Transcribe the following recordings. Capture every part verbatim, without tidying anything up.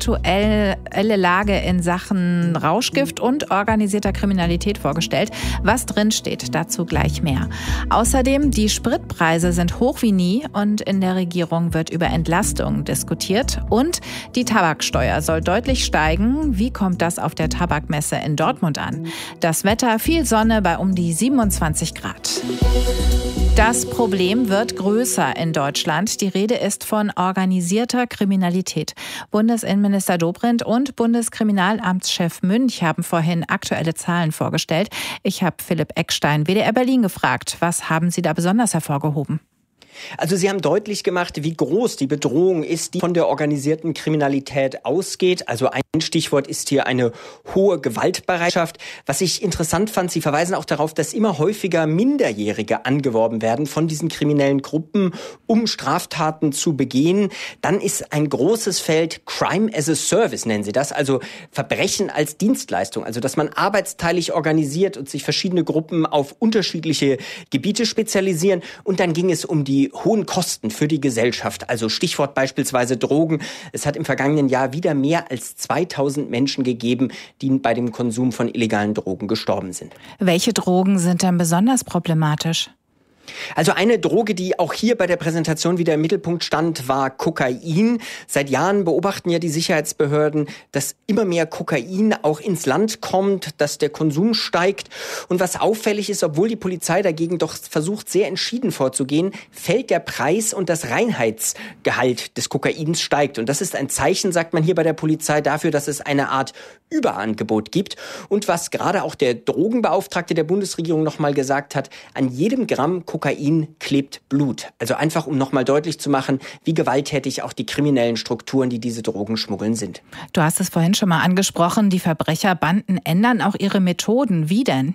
aktuelle Lage in Sachen Rauschgift und organisierter Kriminalität vorgestellt. Was drinsteht, dazu gleich mehr. Außerdem, die Spritpreise sind hoch wie nie und in der Regierung wird über Entlastung diskutiert. Und die Tabaksteuer soll deutlich steigen. Wie kommt das auf der Tabakmesse in Dortmund an? Das Wetter, viel Sonne bei um die siebenundzwanzig Grad. Das Problem wird größer in Deutschland. Die Rede ist von organisierter Kriminalität. Bundesinnenminister Dobrindt und Bundeskriminalamtschef Münch haben vorhin aktuelle Zahlen vorgestellt. Ich habe Philipp Eckstein, W D R Berlin, gefragt. Was haben Sie da besonders hervorgehoben? Also Sie haben deutlich gemacht, wie groß die Bedrohung ist, die von der organisierten Kriminalität ausgeht. Also ein Stichwort ist hier eine hohe Gewaltbereitschaft. Was ich interessant fand, Sie verweisen auch darauf, dass immer häufiger Minderjährige angeworben werden von diesen kriminellen Gruppen, um Straftaten zu begehen. Dann ist ein großes Feld Crime as a Service, nennen Sie das, also Verbrechen als Dienstleistung. Also dass man arbeitsteilig organisiert und sich verschiedene Gruppen auf unterschiedliche Gebiete spezialisieren. Und dann ging es um die hohen Kosten für die Gesellschaft, also Stichwort beispielsweise Drogen. Es hat im vergangenen Jahr wieder mehr als zweitausend Menschen gegeben, die bei dem Konsum von illegalen Drogen gestorben sind. Welche Drogen sind denn besonders problematisch? Also eine Droge, die auch hier bei der Präsentation wieder im Mittelpunkt stand, war Kokain. Seit Jahren beobachten ja die Sicherheitsbehörden, dass immer mehr Kokain auch ins Land kommt, dass der Konsum steigt. Und was auffällig ist, obwohl die Polizei dagegen doch versucht, sehr entschieden vorzugehen, fällt der Preis und das Reinheitsgehalt des Kokains steigt. Und das ist ein Zeichen, sagt man hier bei der Polizei, dafür, dass es eine Art Überangebot gibt. Und was gerade auch der Drogenbeauftragte der Bundesregierung nochmal gesagt hat, an jedem Gramm Kokain klebt Blut. Also einfach, um nochmal deutlich zu machen, wie gewalttätig auch die kriminellen Strukturen, die diese Drogen schmuggeln, sind. Du hast es vorhin schon mal angesprochen, die Verbrecherbanden ändern auch ihre Methoden. Wie denn?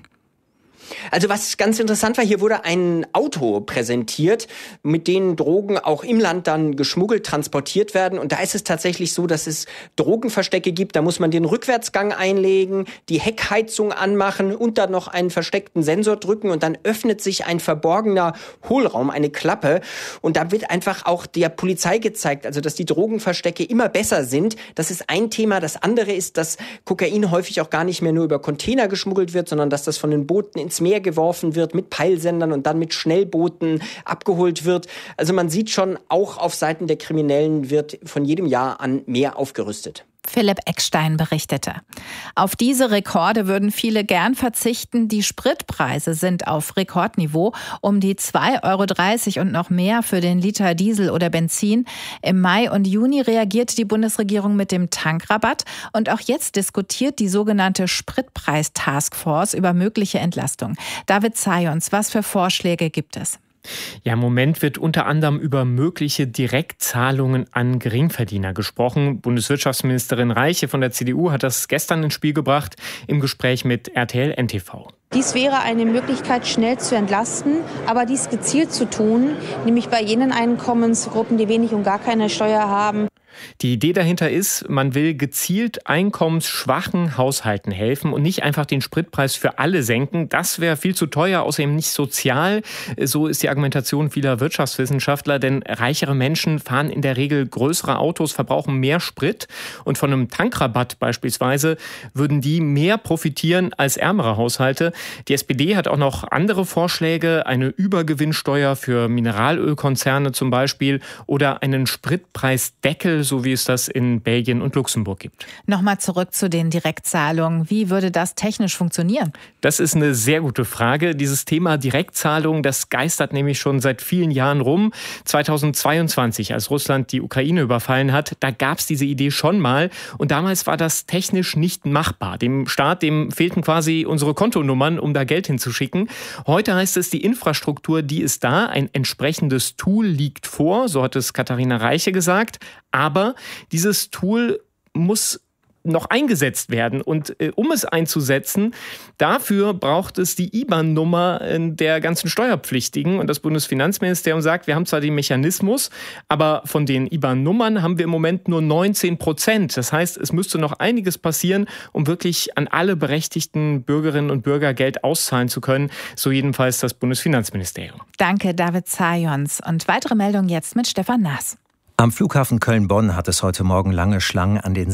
Also was ganz interessant war, hier wurde ein Auto präsentiert, mit denen Drogen auch im Land dann geschmuggelt, transportiert werden. Und da ist es tatsächlich so, dass es Drogenverstecke gibt. Da muss man den Rückwärtsgang einlegen, die Heckheizung anmachen und dann noch einen versteckten Sensor drücken. Und dann öffnet sich ein verborgener Hohlraum, eine Klappe. Und da wird einfach auch der Polizei gezeigt, also dass die Drogenverstecke immer besser sind. Das ist ein Thema. Das andere ist, dass Kokain häufig auch gar nicht mehr nur über Container geschmuggelt wird, sondern dass das von den Booten ins Meer geworfen wird mit Peilsendern und dann mit Schnellbooten abgeholt wird. Also man sieht schon, auch auf Seiten der Kriminellen wird von jedem Jahr an mehr aufgerüstet. Philipp Eckstein berichtete. Auf diese Rekorde würden viele gern verzichten. Die Spritpreise sind auf Rekordniveau, um die zwei Euro dreißig und noch mehr für den Liter Diesel oder Benzin. Im Mai und Juni reagierte die Bundesregierung mit dem Tankrabatt. Und auch jetzt diskutiert die sogenannte Spritpreis-Taskforce über mögliche Entlastung. David Zajons, was für Vorschläge gibt es? Ja, im Moment wird unter anderem über mögliche Direktzahlungen an Geringverdiener gesprochen. Bundeswirtschaftsministerin Reiche von der C D U hat das gestern ins Spiel gebracht im Gespräch mit R T L N T V. Dies wäre eine Möglichkeit, schnell zu entlasten, aber dies gezielt zu tun, nämlich bei jenen Einkommensgruppen, die wenig und gar keine Steuer haben. Die Idee dahinter ist, man will gezielt einkommensschwachen Haushalten helfen und nicht einfach den Spritpreis für alle senken. Das wäre viel zu teuer, außerdem nicht sozial. So ist die Argumentation vieler Wirtschaftswissenschaftler, denn reichere Menschen fahren in der Regel größere Autos, verbrauchen mehr Sprit. Und von einem Tankrabatt beispielsweise würden die mehr profitieren als ärmere Haushalte. Die S P D hat auch noch andere Vorschläge, eine Übergewinnsteuer für Mineralölkonzerne zum Beispiel oder einen Spritpreisdeckel, so wie es das in Belgien und Luxemburg gibt. Nochmal zurück zu den Direktzahlungen. Wie würde das technisch funktionieren? Das ist eine sehr gute Frage. Dieses Thema Direktzahlungen, das geistert nämlich schon seit vielen Jahren rum. zweitausendzweiundzwanzig, als Russland die Ukraine überfallen hat, da gab es diese Idee schon mal. Und damals war das technisch nicht machbar. Dem Staat, dem fehlten quasi unsere Kontonummern, um da Geld hinzuschicken. Heute heißt es, die Infrastruktur, die ist da. Ein entsprechendes Tool liegt vor, so hat es Katharina Reiche gesagt. Aber dieses Tool muss noch eingesetzt werden. Und äh, um es einzusetzen, dafür braucht es die I B A N-Nummer der ganzen Steuerpflichtigen. Und das Bundesfinanzministerium sagt, wir haben zwar den Mechanismus, aber von den I B A N-Nummern haben wir im Moment nur neunzehn Prozent. Das heißt, es müsste noch einiges passieren, um wirklich an alle berechtigten Bürgerinnen und Bürger Geld auszahlen zu können. So jedenfalls das Bundesfinanzministerium. Danke, David Zajons. Und weitere Meldungen jetzt mit Stefan Naas. Am Flughafen Köln-Bonn hat es heute Morgen lange Schlangen an den